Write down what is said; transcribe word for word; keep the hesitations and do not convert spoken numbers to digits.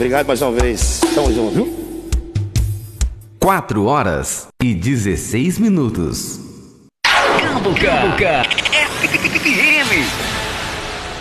Obrigado mais uma vez. Tamo junto, viu? quatro horas e dezesseis minutos. Cambuca F M.